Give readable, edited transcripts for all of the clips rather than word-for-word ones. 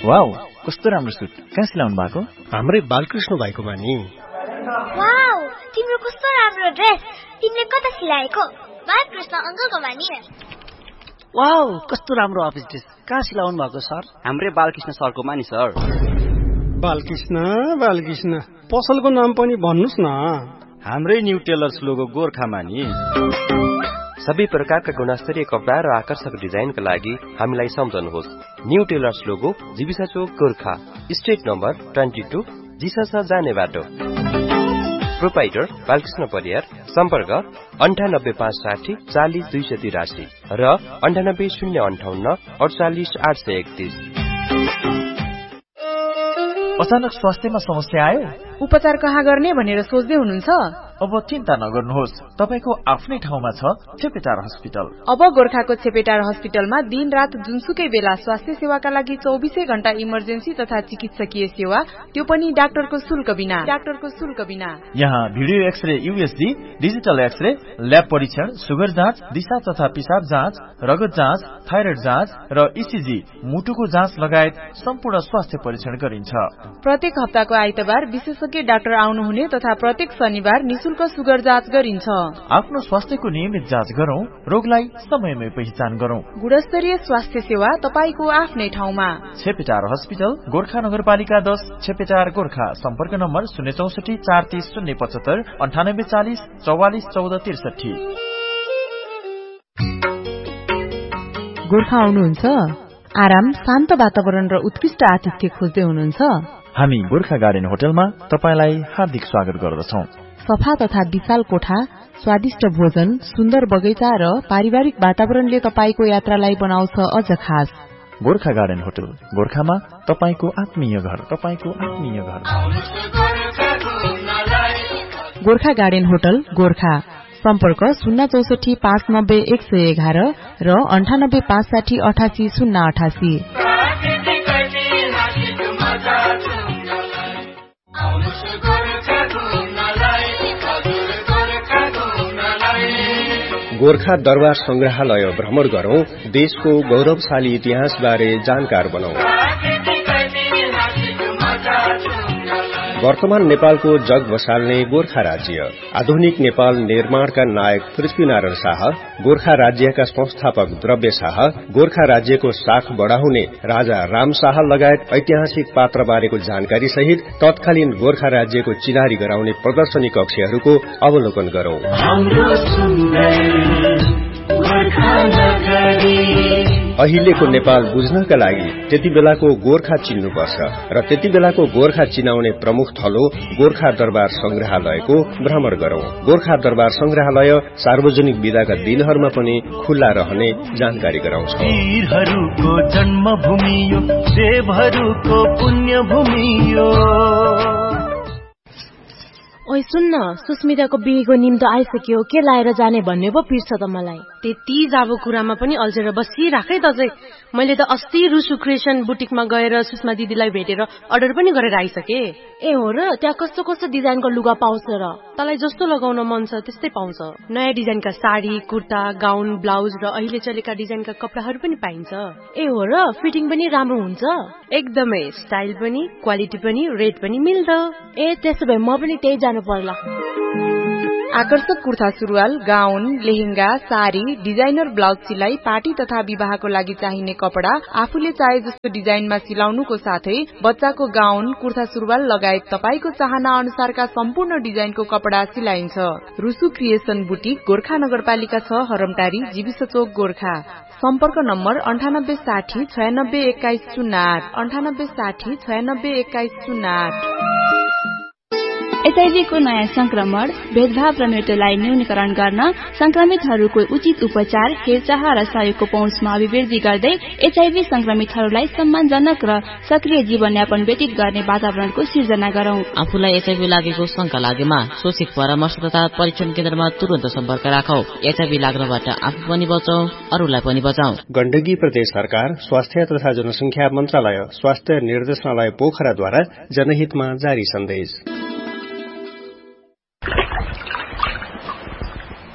Wow, कस्तो राम्रो suit. कहाँ सिलाउनु भएको? हाम्रै बालकृष्ण भाइकोमा नि। वाउ, तिम्रो कस्तो राम्रो ड्रेस। तिमीले कता सिलाएको? बालकृष्ण अंकलकोमा नि। वाउ, कस्तो राम्रो अफिस ड्रेस। कहाँ सिलाउनु भएको सर? हाम्रै बालकृष्ण सरकोमा नि सर। बालकृष्ण पसलको नाम पनि भन्नुस् न। हाम्रै न्यू टेलर्स लोगो गोर्खामा नि। सबै प्रकारका गुणस्तरीय कपडा र आकर्षक डिजाइनका लागि हामीलाई सम्झनुहोस्। न्यू टेलर्स लोगो जीविसा चोक गोर्खा, स्ट्रिट नम्बर 22, जिसासा जाने बाटो। प्रोपाइटर बालकृष्ण परियार। सम्पर्क 9856 40 283 र 98 058 48 831। अचानक स्वास्थ्यमा समस्या आयो? उपचार कहाँ गर्ने भनेर सोच्दै हुनुहुन्छ? अब चिन्ता नगर्नुहोस्, तपाईको आफ्नै ठाउँमा छ छेपेटार हस्पिटल। अब गोर्खाको छेपेटार हस्पिटलमा दिन रात जुनसुकै बेला स्वास्थ्य सेवाका लागि 24 घण्टा इमर्जेन्सी तथा चिकित्सकीय सेवा, त्यो पनि डाक्टरको शुल्क बिना। यहाँ video x-ray USG, digital x-ray, lab परीक्षण, सुगर जाँच, दिशा तथा पिसाब जाँच, रगत जाँच, थाइरोइड जाँच र ईसीजी, मुटुको जाँच लगायत सम्पूर्ण स्वास्थ्य परीक्षण गरिन्छ। प्रत्येक हप्ताको आइतबार विशेषज्ञ डाक्टर आउनुहुने तथा प्रत्येक शनिबार निशुल्क सुगर जाँच गरिन्छ। आफ्नो स्वास्थ्यको नियमित जाँच गरौं, रोगलाई समयमै पहिचान गरौं। गुणस्तरीय स्वास्थ्य सेवा तपाईको आफ्नै ठाउँमा। छेपेटार हस्पिटल, गोर्खा नगरपालिका 10, छेपेटार गोर्खा। सम्पर्क नम्बर 064 430 075 98 40 44 14 63। गोर्खा आउनुहुन्छ? आराम, शान्त वातावरण र उत्कृष्ट आतिथ्य खोज्दै हुनुहुन्छ? हामी गोर्खा गार्डन होटलमा तपाईलाई हार्दिक स्वागत गर्दछौं। सफा तथा विशाल कोठा, स्वादिष्ट भोजन, सुन्दर बगैँचा र पारिवारिक वातावरणले तपाईको यात्रालाई बनाउँछ अझ खास। गोर्खा गार्डन होटल, गोर्खामा तपाईको आत्मीय घर। Gorkha garden hotel, Gorkha. सम्पर्क 064 590 111 र 98 560 88 088। गोर्खा दरबार संग्रहालय भ्रमण गरौं, देशको गौरवशाली इतिहास बारे जानकार बनौं। वर्तमान नेपालको जग बसाल्ने गोर्खा राज्य। आधुनिक नेपाल निर्माणका नायक पृथ्वीनारायण शाह, गोर्खा राज्यका संस्थापक द्रव्य शाह, गोर्खा राज्यको साख बढ़ाउने राजा राम शाह लगायत ऐतिहासिक पात्र बारेको जानकारी सहित तत्कालीन गोर्खा राज्यको चिनारी गराउने प्रदर्शनी कक्षहरूको अवलोकन गरौं। अहिलेको नेपाल बुझ्नका लागि त्यति बेलाको गोर्खा चिन्नुपर्छ र त्यति बेलाको गोर्खा चिनाउने प्रमुख थलो गोर्खा दरबार संग्रहालयको भ्रमण गरौं। गोर्खा दरबार संग्रहालय सार्वजनिक विदाका दिनहरूमा पनि खुल्ला रहने जानकारी गराउँछौं। वीरहरूको जन्मभूमि यो, देवहरूको पुण्यभूमि यो। ओइ सुन्न, सुस्मिताको बिहेको निम्तो आइसक्यो, के लाएर जाने भन्ने पो पिर्छ त मलाई। त्यति जाबो कुरामा पनि अल्झेर बसिराखै त चाहिँ। मैले त अस्ति रुसु क्रिएसन बुटिकमा गएर सुषमा दिदीलाई भेटेर अर्डर पनि गरेर आइसके। ए हो र? त्यहाँ कस्तो कस्तो डिजाइनको लुगा पाउँछ र? तँलाई जस्तो लगाउन मन छ त्यस्तै पाउँछ। नयाँ डिजाइनका साडी, कुर्ता, गाउन, ब्लाउज र अहिले चलेका डिजाइनका कपडाहरू पनि पाइन्छ। ए हो र? फिटिङ पनि राम्रो हुन्छ? एकदमै, स्टाइल पनि, क्वालिटी पनि, रेट पनि मिल्दो। ए त्यसो भए म पनि त्यही जानु पर्ला। आकर्षक कुर्ता सुरुवाल, गाउन, लेहेंगा, साडी, डिजाइनर ब्लाउज सिलाई, पार्टी तथा विवाहको लागि चाहिने कपडा आफूले चाहे जस्तो डिजाइनमा सिलाउनुको साथै बच्चाको गाउन, कुर्ता सुरुवाल लगायत तपाईको चाहना अनुसारका सम्पूर्ण डिजाइनको कपडा सिलाइन्छ। रुसु क्रिएसन बुटिक, गोर्खा नगरपालिका 6, हरमटारी, जीविसा चोक, गोर्खा। सम्पर्क नम्बर 98 60 96 21 08 98 60 96 21 08। एचआईभीको नयाँ संक्रमण, भेदभाव र मृत्युलाई न्यूनीकरण गर्न संक्रमितहरूको उचित उपचार, हेरचाह र सहयोगको पहुँचमा अभिवृद्धि गर्दै एचआईभी संक्रमितहरूलाई सम्मानजनक र सक्रिय जीवनयापन व्यतीत गर्ने वातावरणको सिर्जना गरौं। आफूलाई एचआईभी लागेको शंका लागेमा शोषित परामर्श तथा परीक्षण केन्द्रमा तुरन्त सम्पर्क राखौ। एचआईभी लाग्नबाट आफू पनि बचौं, अरूलाई पनि बचाऊ। गण्डकी प्रदेश सरकार, स्वास्थ्य तथा जनसंख्या मन्त्रालय, स्वास्थ्य निर्देशनालय पोखराद्वारा जनहितमा जारी सन्देश।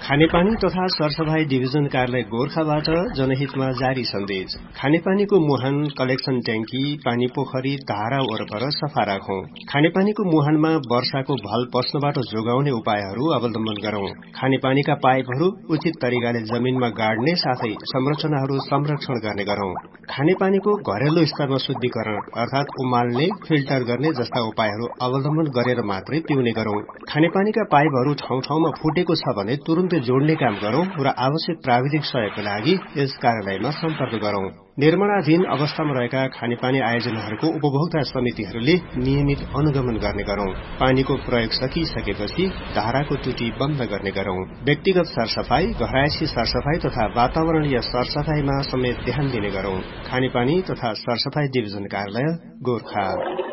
खानेपानी तथा सरसफाई डिभिजन कार्यालय गोर्खाबाट जनहितमा जारी सन्देश। खानेपानीको मुहान, कलेक्सन ट्याङ्की, पानी पोखरी, धारा वरपर सफा राखौं। खानेपानीको मुहानमा वर्षाको भल पस्नबाट जोगाउने उपायहरू अवलम्बन गरौं। खानेपानीका पाइपहरू उचित तरिकाले जमिनमा गाड्ने साथै संरचनाहरू संरक्षण गर्ने गरौं। खानेपानीको घरेलु स्तरमा शुद्धिकरण अर्थात उमाल्ने, फिल्टर गर्ने जस्ता उपायहरू अवलम्बन गरेर मात्रै पिउने गरौं। खानेपानीका पाइपहरू ठाउँ ठाउँमा फुटेको छ भने तुरुन्तै जोड्ने काम गरौं र आवश्यक प्राविधिक सहयोगका लागि यस कार्यालयमा सम्पर्क गरौं। निर्माणाधीन अवस्थामा रहेका खानेपानी आयोजनाहरूको उपभोक्ता समितिहरूले नियमित अनुगमन गर्ने गरौं। पानीको प्रयोग सकिसकेपछि धाराको टुटी बन्द गर्ने गरौं। व्यक्तिगत सरसफाई, घरायसी सरसफाई तथा वातावरणीय सरसफाईमा समेत ध्यान दिने गरौं। खानेपानी तथा सरसफाई डिभिजन कार्यालय गोर्खा।